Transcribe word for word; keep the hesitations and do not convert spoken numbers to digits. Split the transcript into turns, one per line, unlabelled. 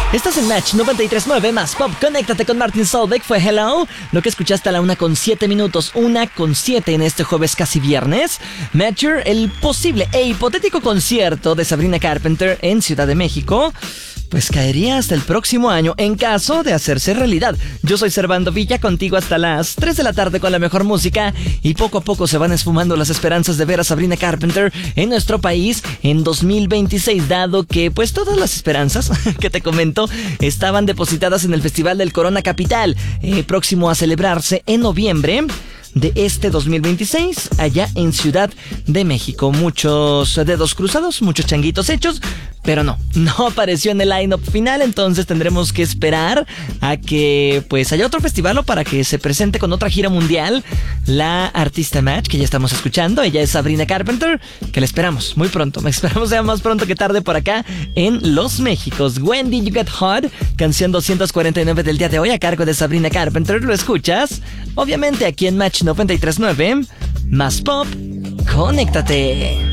Estás en Match noventa y tres punto nueve más Pop. Conéctate con Martin Solveig. Fue Hello. Lo que escuchaste a la una con siete minutos. una con siete en este jueves casi viernes. Matcher, el posible e hipotético concierto de Sabrina Carpenter en Ciudad de México, pues caería hasta el próximo año en caso de hacerse realidad. Yo soy Servando Villa, contigo hasta las tres de la tarde con la mejor música, y poco a poco se van esfumando las esperanzas de ver a Sabrina Carpenter en nuestro país en dos mil veintiséis, dado que pues todas las esperanzas que te comento estaban depositadas en el Festival del Corona Capital, eh, próximo a celebrarse en noviembre de este dos mil veintiséis, allá en Ciudad de México. Muchos dedos cruzados, muchos changuitos hechos, pero no, no apareció en el line-up final. Entonces tendremos que esperar a que pues haya otro festival o para que se presente con otra gira mundial la artista Match, que ya estamos escuchando. Ella es Sabrina Carpenter, que la esperamos muy pronto. Me esperamos sea más pronto que tarde por acá en Los Méxicos. When Did You Get Hot, canción doscientos cuarenta y nueve del día de hoy a cargo de Sabrina Carpenter. Lo escuchas obviamente aquí en Match noventa y tres punto nueve más Pop. Conéctate.